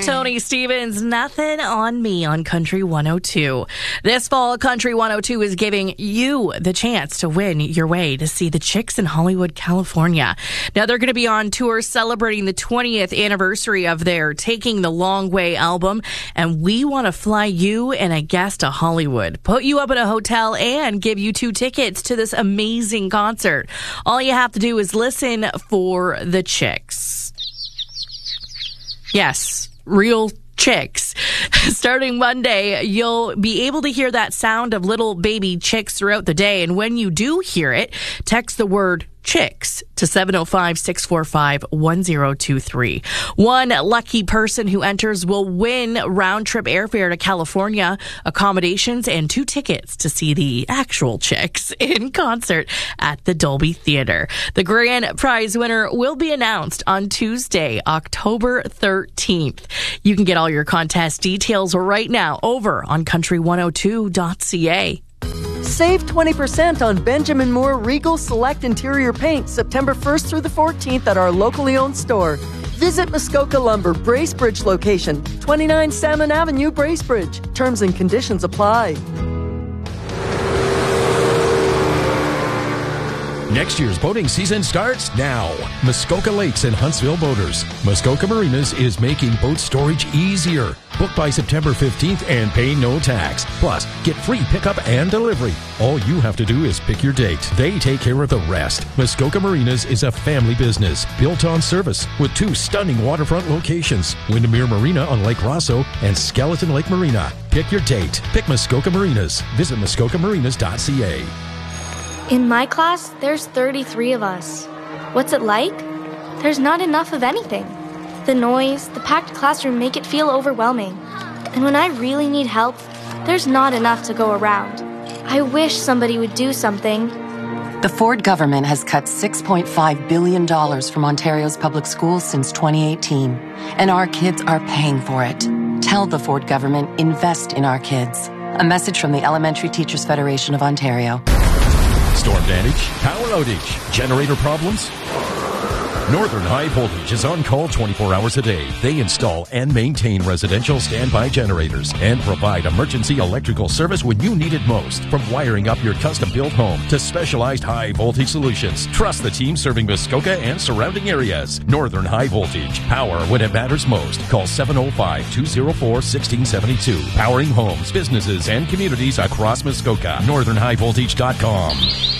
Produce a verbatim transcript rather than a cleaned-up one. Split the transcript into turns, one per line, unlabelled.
Tony Stevens, Nothing on Me on Country one oh two. This fall, Country one oh two is giving you the chance to win your way to see the Chicks in Hollywood, California. Now, they're going to be on tour celebrating the twentieth anniversary of their Taking the Long Way album, and we want to fly you and a guest to Hollywood, put you up in a hotel, and give you two tickets to this amazing concert. All you have to do is listen for the Chicks. Yes, real chicks. Starting Monday, you'll be able to hear that sound of little baby chicks throughout the day. And when you do hear it, text the word chicks to seven oh five, six four five, one oh two three. One lucky person who enters will win round-trip airfare to California, accommodations, and two tickets to see the actual Chicks in concert at the Dolby Theatre. The grand prize winner will be announced on Tuesday, October thirteenth. You can get all your contest details right now over on country one oh two dot c a.
Save twenty percent on Benjamin Moore Regal Select Interior Paint September first through the fourteenth at our locally owned store. Visit Muskoka Lumber, Bracebridge location, twenty-nine Salmon Avenue, Bracebridge. Terms and conditions apply.
Next year's boating season starts now. Muskoka Lakes and Huntsville Boaters. Muskoka Marinas is making boat storage easier. Book by September fifteenth and pay no tax. Plus, get free pickup and delivery. All you have to do is pick your date. They take care of the rest. Muskoka Marinas is a family business built on service with two stunning waterfront locations, Windermere Marina on Lake Rosso and Skeleton Lake Marina. Pick your date. Pick Muskoka Marinas. Visit muskoka marinas dot c a.
In my class, there's thirty-three of us. What's it like? There's not enough of anything. The noise, the packed classroom make it feel overwhelming. And when I really need help, there's not enough to go around. I wish somebody would do something.
The Ford government has cut six point five billion dollars from Ontario's public schools since twenty eighteen, and our kids are paying for it. Tell the Ford government, invest in our kids. A message from the Elementary Teachers Federation of Ontario.
Storm damage, power outage, generator problems? Northern High Voltage is on call twenty-four hours a day. They install and maintain residential standby generators and provide emergency electrical service when you need it most. From wiring up your custom-built home to specialized high-voltage solutions, trust the team serving Muskoka and surrounding areas. Northern High Voltage. Power when it matters most. Call seven oh five, two oh four, one six seven two. Powering homes, businesses, and communities across Muskoka. northern high voltage dot com.